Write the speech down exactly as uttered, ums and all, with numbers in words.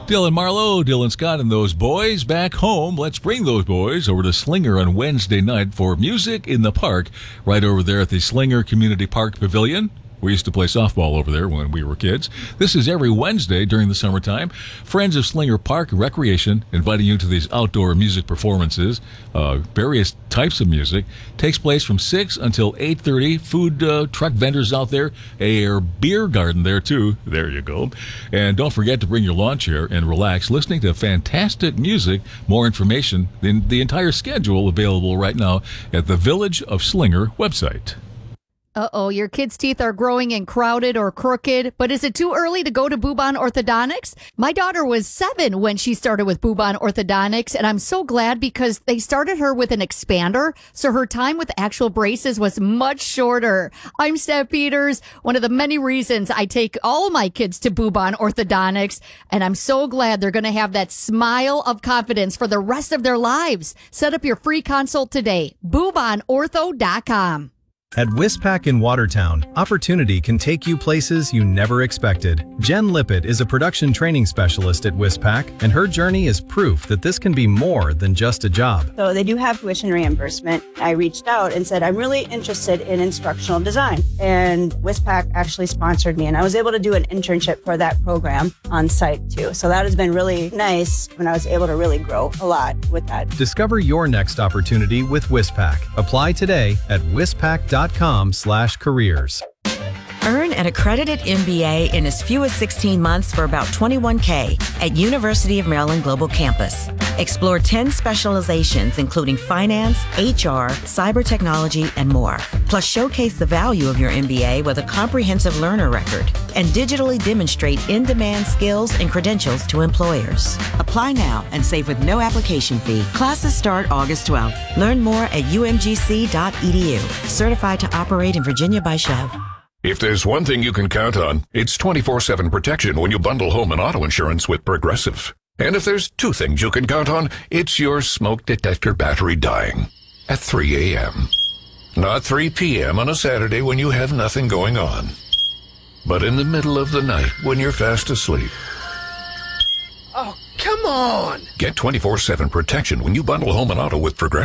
Dylan Marlowe, Dylan Scott, and those boys back home. Let's bring those boys over to Slinger on Wednesday night for Music in the Park, right over there at the Slinger Community Park Pavilion. We used to play softball over there when we were kids. This is every Wednesday during the summertime. Friends of Slinger Park Recreation inviting you to these outdoor music performances, uh, various types of music. Takes place from six until eight thirty. Food uh, truck vendors out there, a beer garden there too. There you go. And don't forget to bring your lawn chair and relax listening to fantastic music. More information, the, the entire schedule available right now at the Village of Slinger website. Uh-oh, your kids' teeth are growing and crowded or crooked, but is it too early to go to Bubon Orthodontics? My daughter was seven when she started with Bubon Orthodontics, and I'm so glad because they started her with an expander, so her time with actual braces was much shorter. I'm Steph Peters, one of the many reasons I take all my kids to Bubon Orthodontics, and I'm so glad they're going to have that smile of confidence for the rest of their lives. Set up your free consult today, bubon ortho dot com. At Wispac in Watertown, opportunity can take you places you never expected. Jen Lippett is a production training specialist at Wispac, and her journey is proof that this can be more than just a job. So they do have tuition reimbursement. I reached out and said, I'm really interested in instructional design. And Wispac actually sponsored me, and I was able to do an internship for that program on site too. So that has been really nice when I was able to really grow a lot with that. Discover your next opportunity with Wispac. Apply today at wispac dot com slash careers. Earn an accredited M B A in as few as sixteen months for about twenty-one thousand dollars at University of Maryland Global Campus. Explore ten specializations, including finance, H R, cyber technology, and more. Plus, showcase the value of your M B A with a comprehensive learner record and digitally demonstrate in-demand skills and credentials to employers. Apply now and save with no application fee. Classes start August twelfth. Learn more at u m g c dot e d u. Certified to operate in Virginia by Chev. If there's one thing you can count on, it's twenty-four seven protection when you bundle home and auto insurance with Progressive. And if there's two things you can count on, it's your smoke detector battery dying at three a.m. Not three p.m. on a Saturday when you have nothing going on, but in the middle of the night when you're fast asleep. Oh, come on! Get twenty-four seven protection when you bundle home and auto with Progressive.